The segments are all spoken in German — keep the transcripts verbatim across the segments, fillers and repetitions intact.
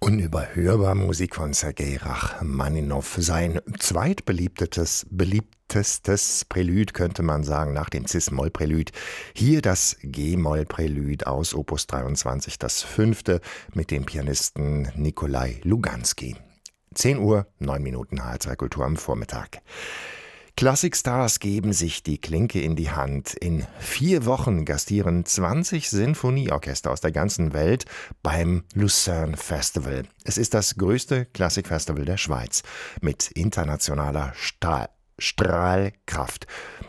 Unüberhörbar Musik von Sergei Rachmaninow. Sein zweitbeliebtestes beliebtestes Prälude könnte man sagen, nach dem Cis-Moll-Prälud. Hier das G-Moll-Prälud aus Opus dreiundzwanzig, das fünfte, mit dem Pianisten Nikolai Luganski. zehn Uhr, neun Minuten, H R zwei Kultur am Vormittag. Klassikstars geben sich die Klinke in die Hand. In vier Wochen gastieren zwanzig Sinfonieorchester aus der ganzen Welt beim Lucerne Festival. Es ist das größte Klassikfestival der Schweiz mit internationaler Stahl- Strahlkraft.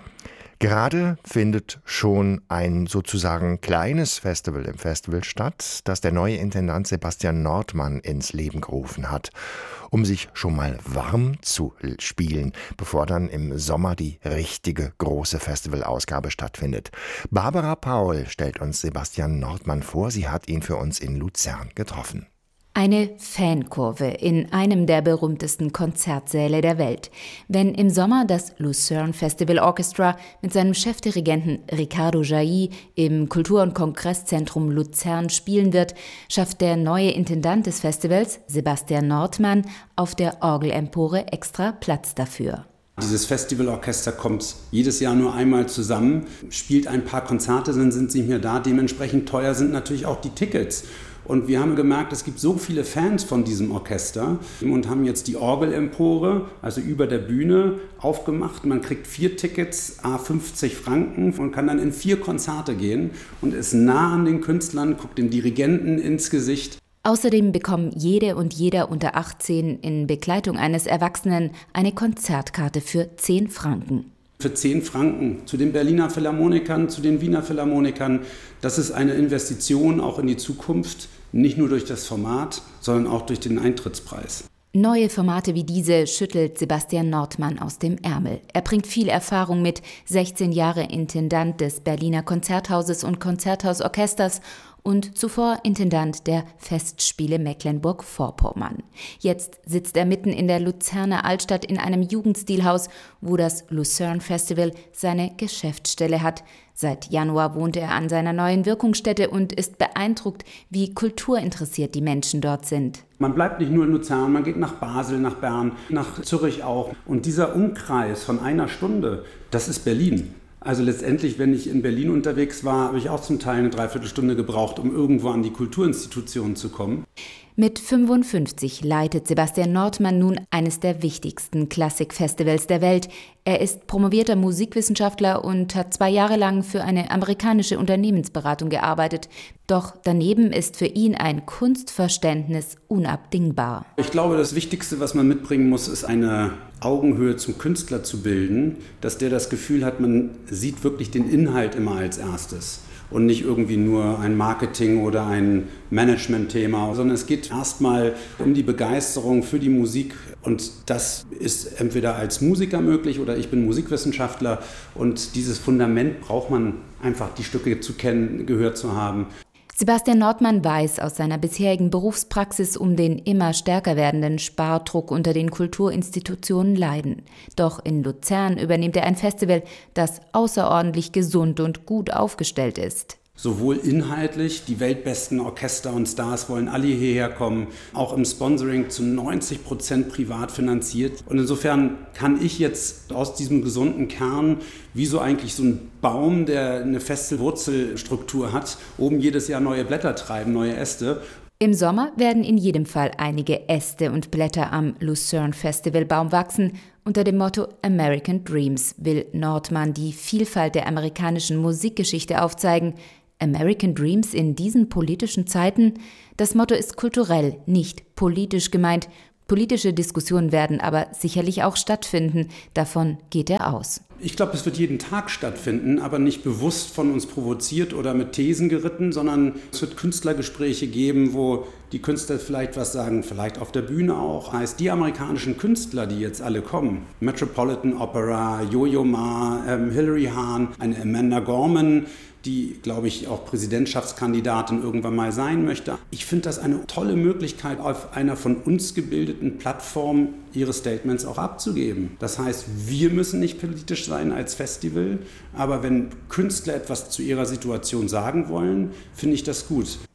Gerade findet schon ein sozusagen kleines Festival im Festival statt, das der neue Intendant Sebastian Nordmann ins Leben gerufen hat, um sich schon mal warm zu spielen, bevor dann im Sommer die richtige große Festivalausgabe stattfindet. Barbara Paul stellt uns Sebastian Nordmann vor, sie hat ihn für uns in Luzern getroffen. Eine Fankurve in einem der berühmtesten Konzertsäle der Welt. Wenn im Sommer das Lucerne Festival Orchestra mit seinem Chefdirigenten Riccardo Jailly im Kultur- und Kongresszentrum Luzern spielen wird, schafft der neue Intendant des Festivals, Sebastian Nordmann, auf der Orgelempore extra Platz dafür. Dieses Festivalorchester kommt jedes Jahr nur einmal zusammen, spielt ein paar Konzerte, dann sind sie nicht mehr da. Dementsprechend teuer sind natürlich auch die Tickets. Und wir haben gemerkt, es gibt so viele Fans von diesem Orchester und haben jetzt die Orgelempore, also über der Bühne, aufgemacht. Man kriegt vier Tickets, à fünfzig Franken und kann dann in vier Konzerte gehen und ist nah an den Künstlern, guckt dem Dirigenten ins Gesicht. Außerdem bekommen jede und jeder unter achtzehn in Begleitung eines Erwachsenen eine Konzertkarte für zehn Franken. Für zehn Franken zu den Berliner Philharmonikern, zu den Wiener Philharmonikern. Das ist eine Investition auch in die Zukunft, nicht nur durch das Format, sondern auch durch den Eintrittspreis. Neue Formate wie diese schüttelt Sebastian Nordmann aus dem Ärmel. Er bringt viel Erfahrung mit, sechzehn Jahre Intendant des Berliner Konzerthauses und Konzerthausorchesters und zuvor Intendant der Festspiele Mecklenburg-Vorpommern. Jetzt sitzt er mitten in der Luzerner Altstadt in einem Jugendstilhaus, wo das Lucerne Festival seine Geschäftsstelle hat. Seit Januar wohnt er an seiner neuen Wirkungsstätte und ist beeindruckt, wie kulturinteressiert die Menschen dort sind. Man bleibt nicht nur in Luzern, man geht nach Basel, nach Bern, nach Zürich auch. Und dieser Umkreis von einer Stunde, das ist Berlin. Also letztendlich, wenn ich in Berlin unterwegs war, habe ich auch zum Teil eine Dreiviertelstunde gebraucht, um irgendwo an die Kulturinstitutionen zu kommen. Mit fünfundfünfzig leitet Sebastian Nordmann nun eines der wichtigsten Klassikfestivals der Welt. Er ist promovierter Musikwissenschaftler und hat zwei Jahre lang für eine amerikanische Unternehmensberatung gearbeitet. Doch daneben ist für ihn ein Kunstverständnis unabdingbar. Ich glaube, das Wichtigste, was man mitbringen muss, ist eine Augenhöhe zum Künstler zu bilden, dass der das Gefühl hat, man sieht wirklich den Inhalt immer als erstes. Und nicht irgendwie nur ein Marketing- oder ein Management-Thema, sondern es geht erstmal um die Begeisterung für die Musik. Und das ist entweder als Musiker möglich oder ich bin Musikwissenschaftler. Und dieses Fundament braucht man einfach, die Stücke zu kennen, gehört zu haben. Sebastian Nordmann weiß aus seiner bisherigen Berufspraxis um den immer stärker werdenden Spardruck unter den Kulturinstitutionen leiden. Doch in Luzern übernimmt er ein Festival, das außerordentlich gesund und gut aufgestellt ist. Sowohl inhaltlich, die weltbesten Orchester und Stars wollen alle hierher kommen, auch im Sponsoring zu neunzig Prozent privat finanziert. Und insofern kann ich jetzt aus diesem gesunden Kern, wie so eigentlich so ein Baum, der eine feste Wurzelstruktur hat, oben jedes Jahr neue Blätter treiben, neue Äste. Im Sommer werden in jedem Fall einige Äste und Blätter am Lucerne Festivalbaum wachsen. Unter dem Motto American Dreams will Nordmann die Vielfalt der amerikanischen Musikgeschichte aufzeigen. American Dreams in diesen politischen Zeiten? Das Motto ist kulturell, nicht politisch gemeint. Politische Diskussionen werden aber sicherlich auch stattfinden. Davon geht er aus. Ich glaube, es wird jeden Tag stattfinden, aber nicht bewusst von uns provoziert oder mit Thesen geritten, sondern es wird Künstlergespräche geben, wo die Künstler vielleicht was sagen, vielleicht auf der Bühne auch. Heißt, die amerikanischen Künstler, die jetzt alle kommen, Metropolitan Opera, Yo-Yo Ma, ähm, Hilary Hahn, eine Amanda Gorman, die, glaube ich, auch Präsidentschaftskandidatin irgendwann mal sein möchte. Ich finde das eine tolle Möglichkeit, auf einer von uns gebildeten Plattform ihre Statements auch abzugeben. Das heißt, wir müssen nicht politisch sein als Festival, aber wenn Künstler etwas zu ihrer Situation sagen wollen, finde ich das gut.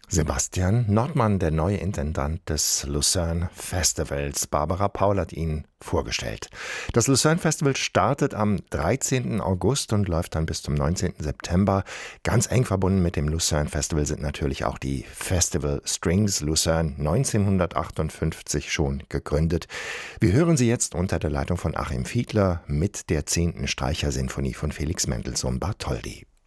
Sebastian Nordmann, der neue Intendant des Lucerne Festivals. Barbara Paul hat ihn vorgestellt. Das Lucerne Festival startet am dreizehnten August und läuft dann bis zum neunzehnten September. Ganz eng verbunden mit dem Lucerne Festival sind natürlich auch die Festival Strings Lucerne, neunzehnhundertachtundfünfzig schon gegründet. Wir hören sie jetzt unter der Leitung von Achim Fiedler mit der zehnten Streichersinfonie von Felix Mendelssohn Bartholdy.